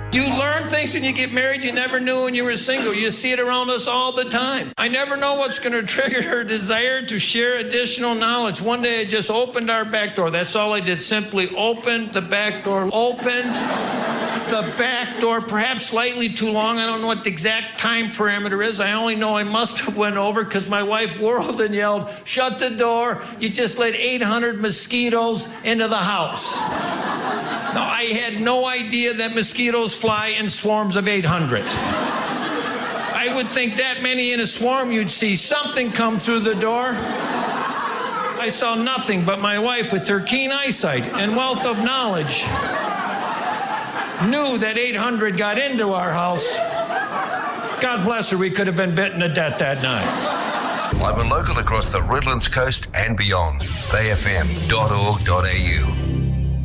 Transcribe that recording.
You learn things when you get married you never knew when you were single. You see it around us all the time. I never know what's going to trigger her desire to share additional knowledge. One day I just opened our back door. That's all I did. Simply opened the back door. Opened the back door, perhaps slightly too long. I don't know what the exact time parameter is. I only know I must have went over because my wife whirled and yelled, "Shut the door. You just let 800 mosquitoes into the house." No, I had no idea that mosquitoes fly in swarms of 800. I would think that many in a swarm, you'd see something come through the door. I saw nothing but my wife with her keen eyesight and wealth of knowledge knew that 800 got into our house. God bless her, we could have been bitten to death that night. Live and local across the Redlands coast and beyond. bayfm.org.au